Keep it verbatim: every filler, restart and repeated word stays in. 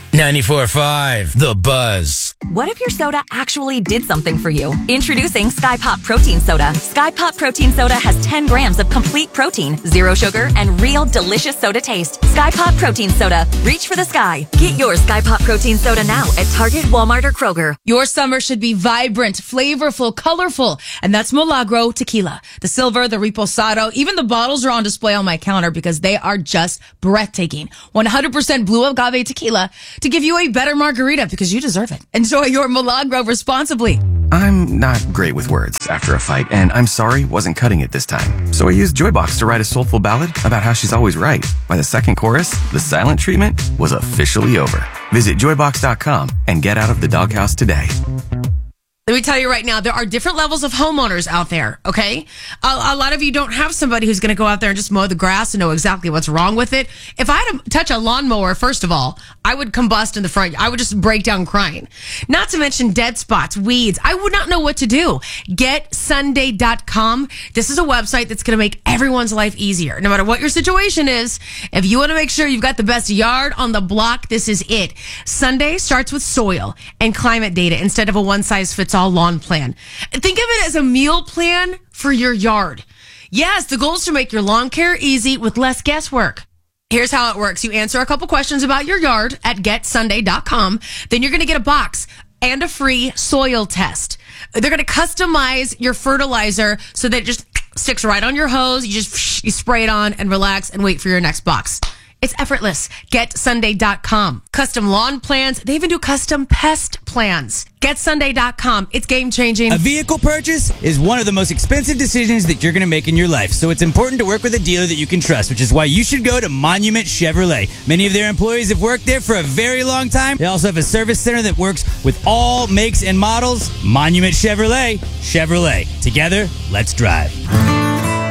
ninety-four point five The Buzz. What if your soda actually did something for you? Introducing Sky Pop Protein Soda. Sky Pop Protein Soda has ten grams of complete protein, zero sugar, and real delicious soda taste. Sky Pop Protein Soda. Reach for the sky. Get your Sky Pop Protein Soda now at Target, Walmart, or Kroger. Your summer should be vibrant, flavorful, colorful, and that's Milagro Tequila. The silver, the reposado, even the bottles are on display on my counter because they are just breathtaking. one hundred percent blue agave tequila to give you a better margarita because you deserve it. Enjoy your Milagro responsibly. I'm not great with words after a fight, and I'm sorry wasn't cutting it this time. So I used Joybox to write a soulful ballad about how she's always right. By the second chorus, the silent treatment was officially over. Visit joybox dot com and get out of the doghouse today. Let me tell you right now, there are different levels of homeowners out there, okay? A, a lot of you don't have somebody who's going to go out there and just mow the grass and know exactly what's wrong with it. If I had to touch a lawnmower, first of all, I would combust in the front. I would just break down crying. Not to mention dead spots, weeds. I would not know what to do. Get Sunday dot com. This is a website that's going to make everyone's life easier. No matter what your situation is, if you want to make sure you've got the best yard on the block, this is it. Sunday starts with soil and climate data instead of a one-size-fits-all lawn plan. Think of it as a meal plan for your yard. Yes, the goal is to make your lawn care easy with less guesswork. Here's how it works. You answer a couple questions about your yard at get sunday dot com. Then you're going to get a box and a free soil test. They're going to customize your fertilizer so that it just sticks right on your hose. You just you spray it on and relax and wait for your next box. It's effortless. get sunday dot com. Custom lawn plans. They even do custom pest plans. get sunday dot com. It's game-changing. A vehicle purchase is one of the most expensive decisions that you're going to make in your life. So it's important to work with a dealer that you can trust, which is why you should go to Monument Chevrolet. Many of their employees have worked there for a very long time. They also have a service center that works with all makes and models. Monument Chevrolet. Chevrolet. Together, let's drive.